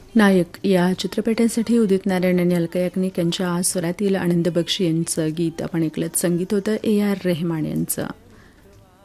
नायक या चित्रपटासाठी उदित नारायण आणि अलका याग्निक यांच्या स्वरातील आनंद बक्षी यांचं गीत आपण ऐकलं. संगीत होतं AR रेहमान यांचं.